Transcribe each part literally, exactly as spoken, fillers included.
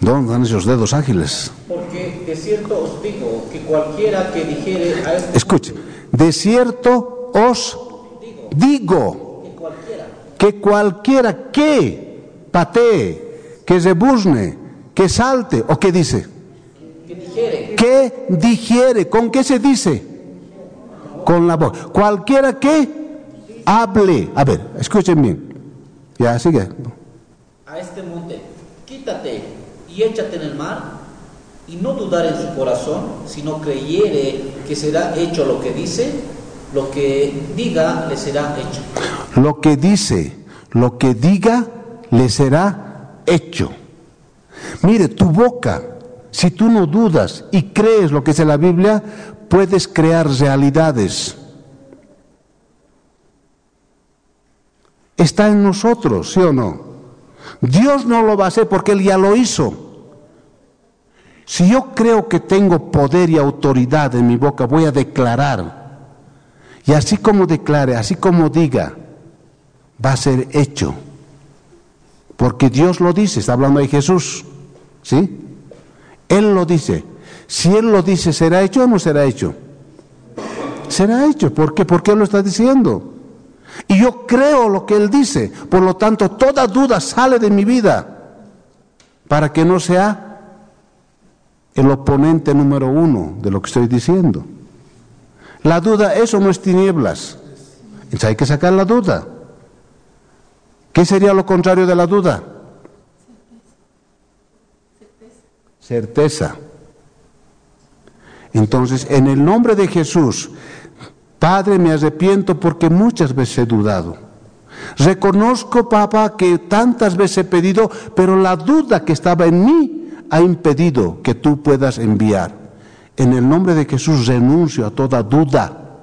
¿Dónde están esos dedos ágiles? Porque de cierto os digo que cualquiera que dijere a este... Escuche, de cierto os digo, digo que cualquiera, que cualquiera que patee, que rebuzne, que salte, ¿o qué dice? que dijere, Que dijere, ¿con qué se dice? Con la boca. Cualquiera que hable. A ver, escuchen bien. Ya, sigue. a este monte, quítate y échate en el mar, y no dudar en su corazón, sino creyere que será hecho lo que dice, lo que diga le será hecho. Lo que dice, lo que diga, le será hecho. Mire, tu boca, si tú no dudas y crees lo que dice la Biblia, puedes crear realidades. Está en nosotros, ¿sí o no? Dios no lo va a hacer porque Él ya lo hizo. Si yo creo que tengo poder y autoridad en mi boca, voy a declarar. Y así como declare, así como diga, va a ser hecho. Porque Dios lo dice, está hablando de Jesús. ¿Sí? Él lo dice. Si Él lo dice, ¿será hecho o no será hecho? Será hecho. ¿Por qué? Porque Él lo está diciendo. Y yo creo lo que Él dice. Por lo tanto, toda duda sale de mi vida. Para que no sea el oponente número uno de lo que estoy diciendo. La duda, eso no es tinieblas. Entonces hay que sacar la duda. ¿Qué sería lo contrario de la duda? Certeza. Entonces, en el nombre de Jesús, Padre, me arrepiento porque muchas veces he dudado. Reconozco, papá, que tantas veces he pedido, pero la duda que estaba en mí ha impedido que tú puedas enviar. En el nombre de Jesús renuncio a toda duda.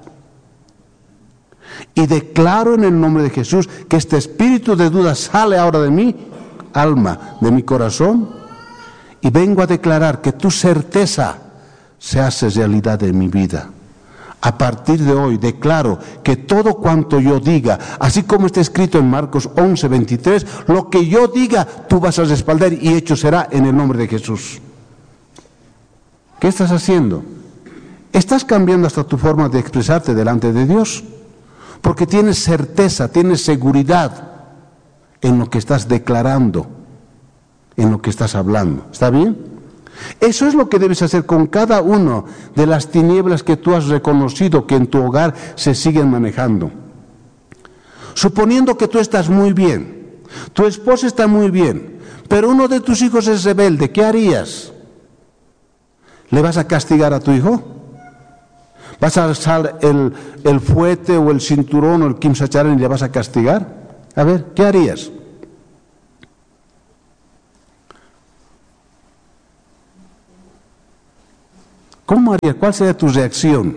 Y declaro en el nombre de Jesús que este espíritu de duda sale ahora de mi alma, de mi corazón, y vengo a declarar que tu certeza se hace realidad en mi vida. A partir de hoy declaro que todo cuanto yo diga, así como está escrito en Marcos once, veintitrés, lo que yo diga tú vas a respaldar y hecho será en el nombre de Jesús. ¿Qué estás haciendo? Estás cambiando hasta tu forma de expresarte delante de Dios, porque tienes certeza, tienes seguridad en lo que estás declarando, en lo que estás hablando. ¿Está bien? Eso es lo que debes hacer con cada una de las tinieblas que tú has reconocido que en tu hogar se siguen manejando. Suponiendo que tú estás muy bien, tu esposa está muy bien, pero uno de tus hijos es rebelde, ¿qué harías? ¿Le vas a castigar a tu hijo? ¿Vas a alzar el, el fuete o el cinturón o el kimsacharen y le vas a castigar? A ver, ¿qué harías? ¿Cómo harías? ¿Cuál sería tu reacción?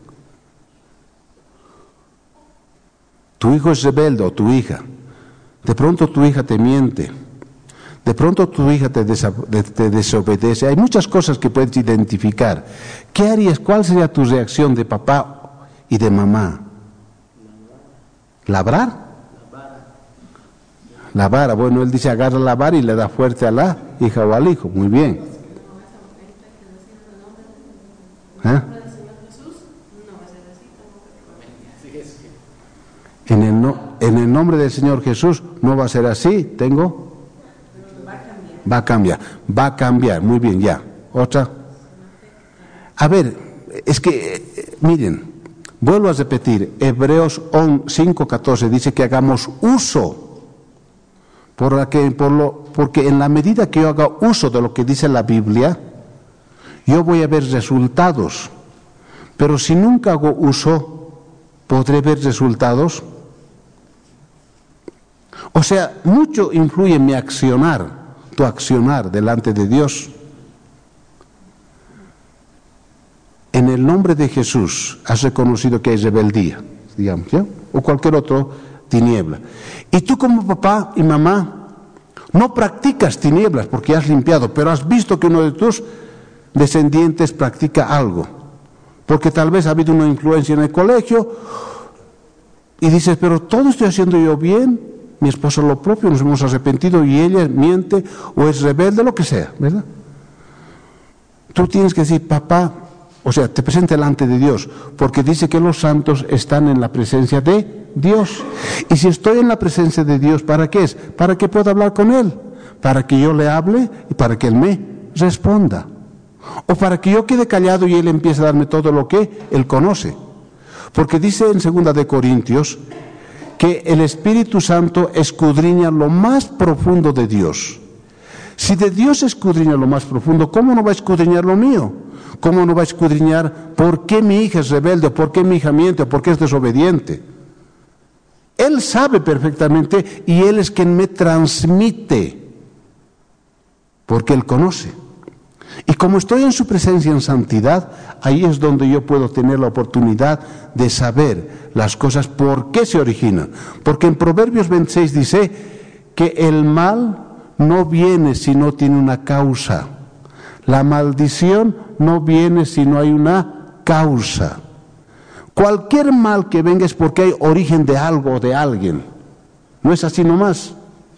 Tu hijo es rebelde o tu hija. De pronto tu hija te miente. De pronto tu hija te, desa, te desobedece. Hay muchas cosas que puedes identificar. ¿Qué harías? ¿Cuál sería tu reacción de papá y de mamá? ¿Labrar? La vara. Bueno, él dice agarra la vara y le da fuerte a la hija o al hijo. Muy bien. ¿Eh? En el, no, en el nombre del Señor Jesús no va a ser así. Tengo. Va a cambiar. Va a cambiar. Muy bien, ya. Otra. A ver, es que, miren, vuelvo a repetir. Hebreos cinco catorce dice que hagamos uso. Por la que, por lo, porque en la medida que yo haga uso de lo que dice la Biblia, yo voy a ver resultados, pero si nunca hago uso, ¿podré ver resultados? O sea, mucho influye en mi accionar, tu accionar delante de Dios. En el nombre de Jesús has reconocido que hay rebeldía, digamos, ¿ya? O cualquier otro tiniebla. Y tú como papá y mamá no practicas tinieblas porque has limpiado, pero has visto que uno de tus descendientes practica algo, porque tal vez ha habido una influencia en el colegio y dices, pero todo estoy haciendo yo bien, mi esposa lo propio, nos hemos arrepentido y ella miente o es rebelde, lo que sea, ¿verdad? Tú tienes que decir, papá, o sea, te presenta delante de Dios, porque dice que los santos están en la presencia de Dios. Y si estoy en la presencia de Dios, ¿para qué es? Para que pueda hablar con Él, para que yo le hable y para que Él me responda. O para que yo quede callado y Él empiece a darme todo lo que Él conoce. Porque dice en segunda de Corintios que el Espíritu Santo escudriña lo más profundo de Dios. Si de Dios escudriña lo más profundo, ¿cómo no va a escudriñar lo mío? ¿Cómo no va a escudriñar por qué mi hija es rebelde, por qué mi hija miente, por qué es desobediente? Él sabe perfectamente y Él es quien me transmite, porque Él conoce. Y como estoy en su presencia en santidad, ahí es donde yo puedo tener la oportunidad de saber las cosas por qué se originan. Porque en Proverbios veintiséis dice que el mal no viene si no tiene una causa. La maldición no viene si no hay una causa. Cualquier mal que venga es porque hay origen de algo o de alguien. No es así nomás.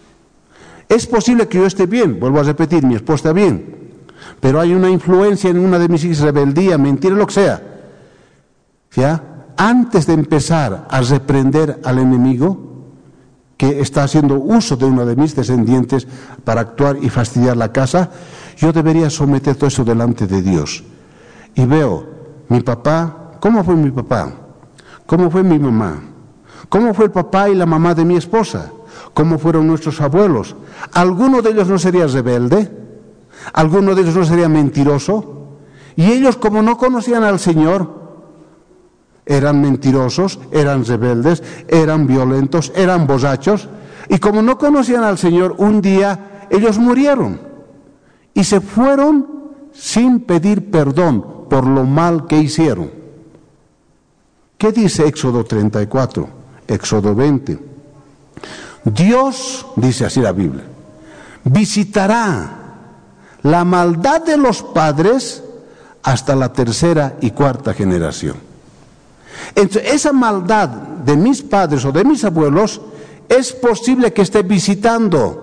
Es posible que yo esté bien, vuelvo a repetir, mi esposa está bien, pero hay una influencia en una de mis hijas, rebeldía, mentira, lo que sea. ¿Ya? Antes de empezar a reprender al enemigo que está haciendo uso de uno de mis descendientes para actuar y fastidiar la casa, yo debería someter todo eso delante de Dios. Y veo, mi papá, ¿cómo fue mi papá? ¿Cómo fue mi mamá? ¿Cómo fue el papá y la mamá de mi esposa? ¿Cómo fueron nuestros abuelos? ¿Alguno de ellos no sería rebelde? ¿Alguno de ellos no sería mentiroso? Y ellos, como no conocían al Señor, eran mentirosos, eran rebeldes, eran violentos, eran borrachos. Y como no conocían al Señor, un día ellos murieron. Y se fueron sin pedir perdón por lo mal que hicieron. ¿Qué dice Éxodo treinta y cuatro? Éxodo veinte. Dios, dice así la Biblia, visitará la maldad de los padres hasta la tercera y cuarta generación. Entonces, esa maldad de mis padres o de mis abuelos es posible que esté visitando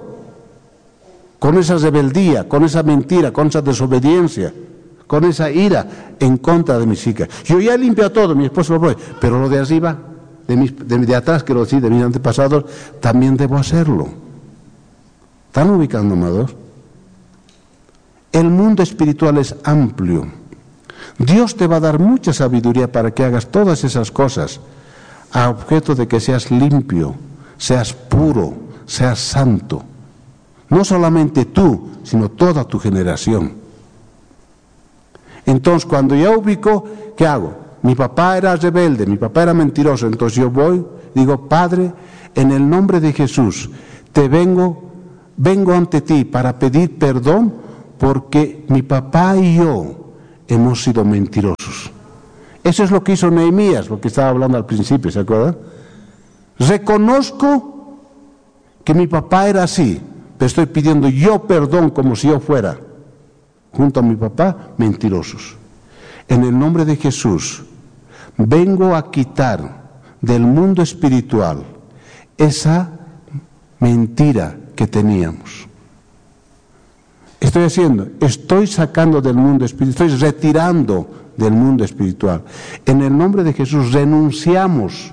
con esa rebeldía, con esa mentira, con esa desobediencia, con esa ira en contra de mis hijas. Yo ya he limpiado todo, mi esposo lo puede, pero lo de arriba, de, mis, de, de atrás, quiero decir, de mis antepasados, también debo hacerlo. ¿Están ubicando, amados? El mundo espiritual es amplio. Dios te va a dar mucha sabiduría para que hagas todas esas cosas a objeto de que seas limpio, seas puro, seas santo. No solamente tú, sino toda tu generación. Entonces, cuando ya ubico, ¿qué hago? Mi papá era rebelde, mi papá era mentiroso, entonces yo voy, digo, Padre, en el nombre de Jesús, te vengo, vengo ante ti para pedir perdón porque mi papá y yo hemos sido mentirosos. Eso es lo que hizo Nehemías, lo que estaba hablando al principio, ¿se acuerdan? Reconozco que mi papá era así, pero estoy pidiendo yo perdón como si yo fuera, junto a mi papá, mentirosos. En el nombre de Jesús, vengo a quitar del mundo espiritual esa mentira que teníamos. Estoy haciendo, estoy sacando del mundo espiritual, estoy retirando del mundo espiritual. En el nombre de Jesús renunciamos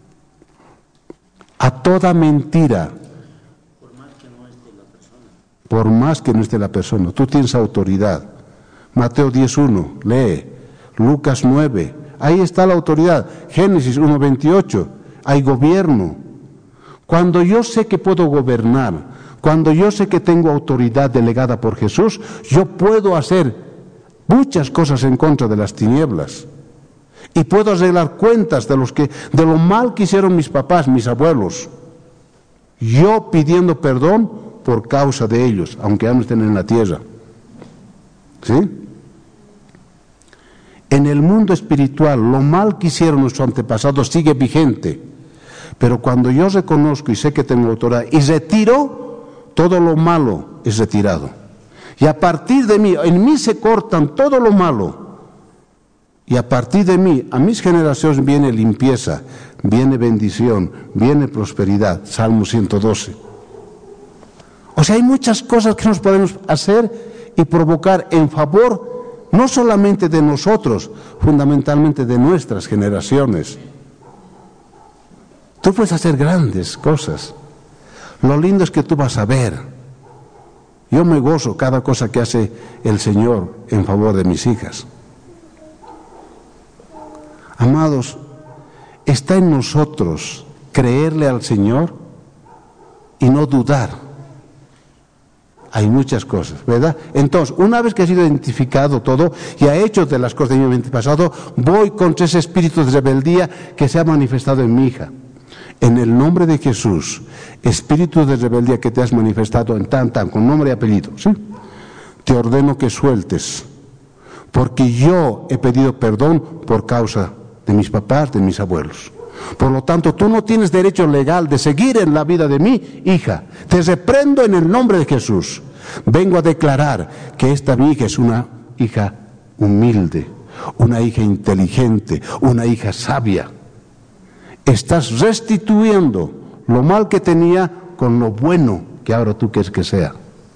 a toda mentira. Por más que no esté la persona. Por más que no esté la persona. Tú tienes autoridad. Mateo diez uno, lee. Lucas nueve, ahí está la autoridad. Génesis uno veintiocho, hay gobierno. Cuando yo sé que puedo gobernar, cuando yo sé que tengo autoridad delegada por Jesús, yo puedo hacer muchas cosas en contra de las tinieblas. Y puedo arreglar cuentas de, los que, de lo mal que hicieron mis papás, mis abuelos. Yo pidiendo perdón por causa de ellos, aunque ya no estén en la tierra. ¿Sí? En el mundo espiritual, lo mal que hicieron nuestros antepasados sigue vigente. Pero cuando yo reconozco y sé que tengo autoridad y retiro, todo lo malo es retirado. Y a partir de mí, en mí se cortan todo lo malo. Y a partir de mí, a mis generaciones viene limpieza viene bendición, viene prosperidad. Salmo ciento doce. O sea, hay muchas cosas que nos podemos hacer y provocar en favor, no solamente de nosotros, fundamentalmente de nuestras generaciones. Tú puedes hacer grandes cosas. Lo lindo es que tú vas a ver. Yo me gozo cada cosa que hace el Señor en favor de mis hijas. Amados, está en nosotros creerle al Señor y no dudar. Hay muchas cosas, ¿verdad? Entonces, una vez que ha sido identificado todo y ha hecho de las cosas de mi pasado, voy contra ese espíritu de rebeldía que se ha manifestado en mi hija. En el nombre de Jesús, espíritu de rebeldía que te has manifestado en tan, tan, con nombre y apellido, ¿sí? Te ordeno que sueltes, porque yo he pedido perdón por causa de mis papás, de mis abuelos. Por lo tanto, tú no tienes derecho legal de seguir en la vida de mi hija. Te reprendo en el nombre de Jesús. Vengo a declarar que esta mi hija es una hija humilde, una hija inteligente, una hija sabia. Estás restituyendo lo mal que tenía con lo bueno que ahora tú quieres que sea.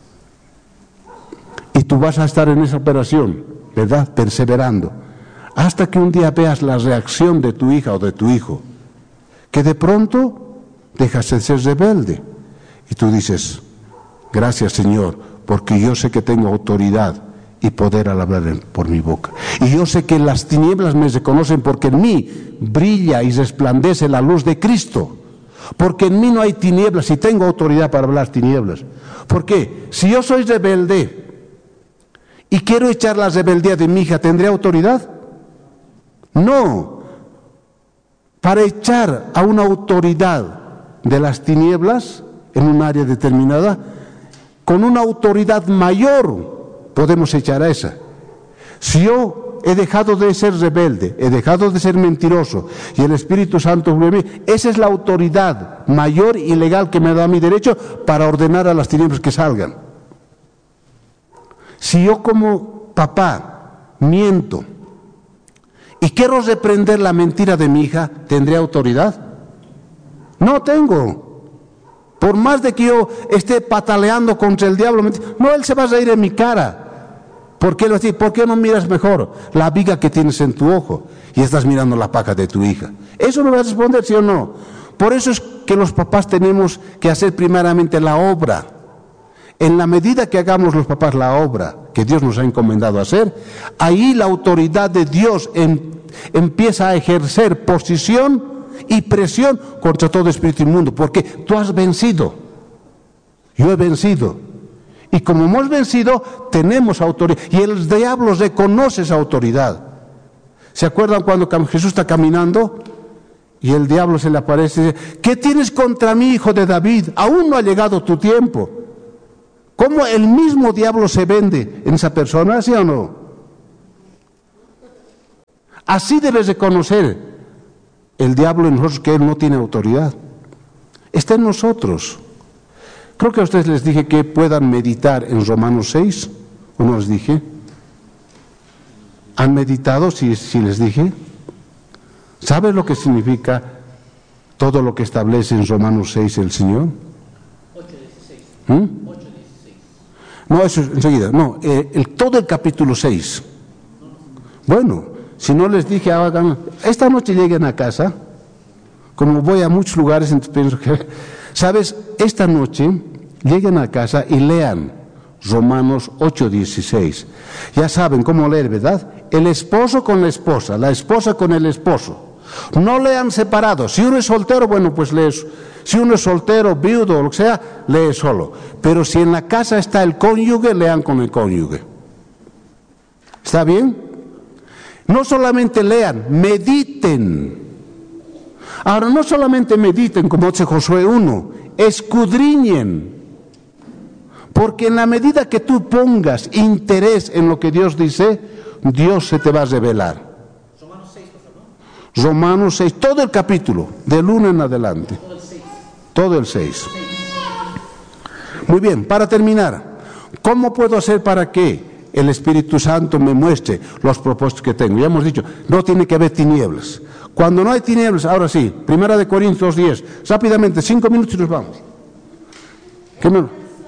Y tú vas a estar en esa operación, ¿verdad? Perseverando. Hasta que un día veas la reacción de tu hija o de tu hijo, que de pronto dejas de ser rebelde. Y tú dices, gracias Señor, porque yo sé que tengo autoridad y poder al hablar por mi boca. Y yo sé que las tinieblas me reconocen porque en mí brilla y resplandece la luz de Cristo. Porque en mí no hay tinieblas y tengo autoridad para hablar tinieblas. ¿Por qué? Si yo soy rebelde y quiero echar la rebeldía de mi hija, ¿tendré autoridad? No. Para echar a una autoridad de las tinieblas en un área determinada, con una autoridad mayor podemos echar a esa. Si yo he dejado de ser rebelde, he dejado de ser mentiroso y el Espíritu Santo fluye en mí, esa es la autoridad mayor y legal que me da mi derecho para ordenar a las tinieblas que salgan. Si yo como papá miento y quiero reprender la mentira de mi hija, ¿tendré autoridad? No tengo. Por más de que yo esté pataleando contra el diablo, no, él se va a reír en mi cara. ¿Por qué, ¿Por qué no miras mejor la viga que tienes en tu ojo y estás mirando la paja de tu hija? Eso me va a responder, ¿sí o no? Por eso es que los papás tenemos que hacer primeramente la obra. En la medida que hagamos los papás la obra que Dios nos ha encomendado hacer, ahí la autoridad de Dios en, empieza a ejercer posición y presión contra todo espíritu inmundo, porque tú has vencido, yo he vencido, y como hemos vencido, tenemos autoridad, y el diablo reconoce esa autoridad. ¿Se acuerdan cuando Jesús está caminando y el diablo se le aparece y dice, ¿qué tienes contra mí, hijo de David? Aún no ha llegado tu tiempo. ¿Cómo el mismo diablo se vende en esa persona, sí o no? Así debes de conocer el diablo en nosotros, que él no tiene autoridad. Está en nosotros. Creo que a ustedes les dije que puedan meditar en Romanos seis, ¿o no les dije? ¿Han meditado si, si les dije? ¿Sabes lo que significa todo lo que establece en Romanos seis el Señor? ocho dieciséis. ¿Mm? ocho dieciséis. No, eso es enseguida. No, eh, el, todo el capítulo seis. Bueno, si no les dije, hagan, esta noche lleguen a casa, como voy a muchos lugares, entonces pienso que, ¿sabes? Esta noche lleguen a casa y lean Romanos ocho dieciséis. Ya saben cómo leer, ¿verdad? El esposo con la esposa, la esposa con el esposo. No lean separados. Si uno es soltero, bueno, pues lees. Si uno es soltero, viudo o lo que sea, lee solo. Pero si en la casa está el cónyuge, lean con el cónyuge. ¿Está bien? No solamente lean, mediten. Ahora, no solamente mediten, como dice Josué uno, escudriñen. Porque en la medida que tú pongas interés en lo que Dios dice, Dios se te va a revelar. Romanos seis, por favor. Romanos seis, todo el capítulo, del uno en adelante. Todo el seis. Todo el seis. Muy bien, para terminar, ¿cómo puedo hacer para que el Espíritu Santo me muestre los propósitos que tengo. Ya hemos dicho, no tiene que haber tinieblas. Cuando no hay tinieblas, ahora sí, Primera de Corintios diez, rápidamente, cinco minutos y nos vamos. ¿Qué me...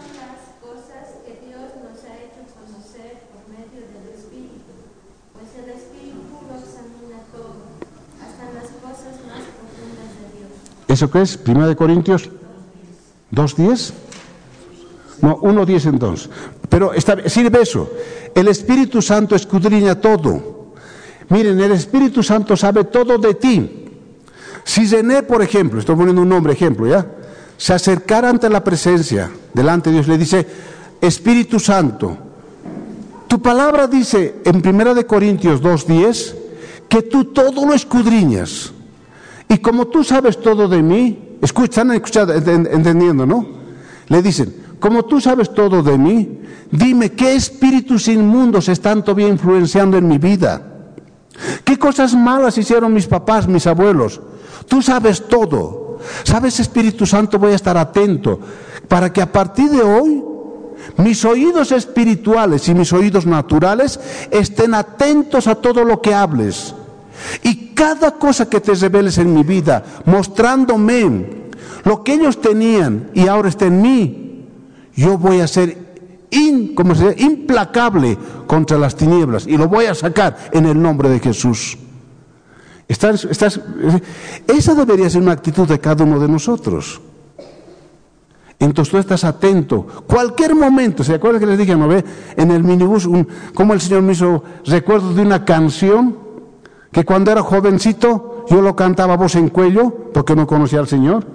¿Eso qué es? ¿Primera de Corintios dos diez? No, uno diez entonces. Pero está, sirve eso. El Espíritu Santo escudriña todo. Miren, el Espíritu Santo sabe todo de ti. Si René, por ejemplo, estoy poniendo un nombre, ejemplo, ¿ya? Se acercara ante la presencia, delante de Dios, le dice, Espíritu Santo, tu palabra dice en Primera de Corintios dos diez que tú todo lo escudriñas. Y como tú sabes todo de mí, escuchan, escuchando, entendiendo, ¿no? Le dicen, como tú sabes todo de mí, dime qué espíritus inmundos están todavía influenciando en mi vida. ¿Qué cosas malas hicieron mis papás, mis abuelos? Tú sabes todo. ¿Sabes, Espíritu Santo? Voy a estar atento para que a partir de hoy mis oídos espirituales y mis oídos naturales estén atentos a todo lo que hables. Y cada cosa que te reveles en mi vida, mostrándome lo que ellos tenían y ahora está en mí, yo voy a ser in, como se dice, implacable contra las tinieblas y lo voy a sacar en el nombre de Jesús. Estás, estás, esa debería ser una actitud de cada uno de nosotros. Entonces tú estás atento. Cualquier momento, ¿se acuerdan que les dije, no ve? En el minibús, un, como el Señor me hizo recuerdo de una canción que cuando era jovencito yo lo cantaba a voz en cuello porque no conocía al Señor.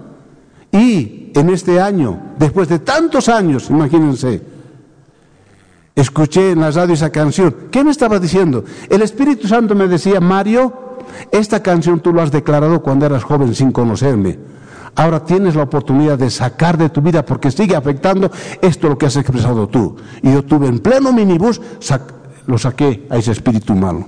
Y en este año, después de tantos años, imagínense, escuché en la radio esa canción. ¿Qué me estaba diciendo? El Espíritu Santo me decía, Mario, esta canción tú lo has declarado cuando eras joven sin conocerme. Ahora tienes la oportunidad de sacar de tu vida porque sigue afectando esto lo que has expresado tú. Y yo tuve en pleno minibús, sac- lo saqué a ese espíritu malo.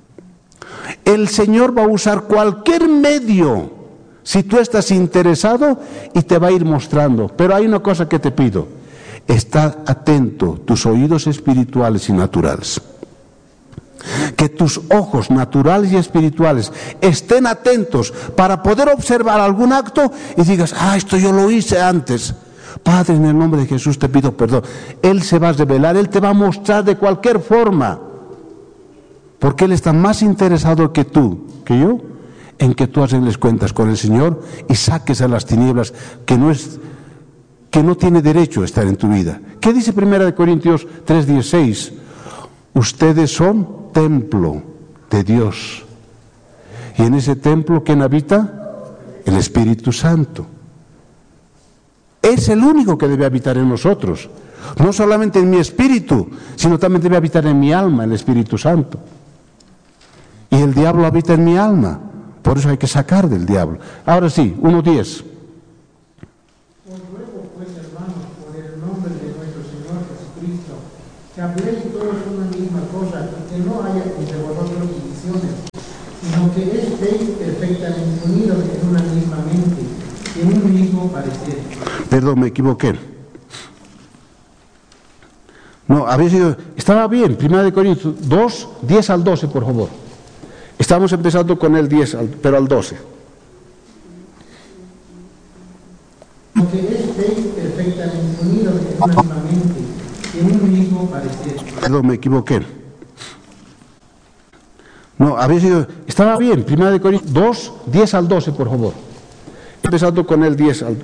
El Señor va a usar cualquier medio si tú estás interesado y te va a ir mostrando. Pero hay una cosa que te pido. Está atento, tus oídos espirituales y naturales. Que tus ojos naturales y espirituales estén atentos para poder observar algún acto y digas, ah, esto yo lo hice antes. Padre, en el nombre de Jesús te pido perdón. Él se va a revelar, Él te va a mostrar de cualquier forma. Porque Él está más interesado que tú, que yo, en que tú arregles cuentas con el Señor y saques a las tinieblas que no es, que no tiene derecho a estar en tu vida. ¿Qué dice Primera de Corintios tres dieciséis? Ustedes son templo de Dios. Y en ese templo, ¿quién habita? El Espíritu Santo. Es el único que debe habitar en nosotros. No solamente en mi espíritu, sino también debe habitar en mi alma, el Espíritu Santo. Y el diablo habita en mi alma. Por eso hay que sacar del diablo. Ahora sí, uno diez. Os ruego pues, hermanos, por el nombre de nuestro Señor Jesucristo, que habléis todos una misma cosa, y que no haya entre vosotros divisiones, sino que estéis perfectamente unidos en una misma mente, en un mismo parecer. Perdón, me equivoqué. No, había sido, estaba bien, Primera de Corintios dos, diez al doce, por favor. Estamos empezando con el diez, pero al doce. Sino que estéis perfectamente unidos en una misma mente, en un mismo parecer. Perdón, me equivoqué. No, había sido, estaba bien, Primera de Corintios dos, diez al doce, por favor. Empezando con el diez al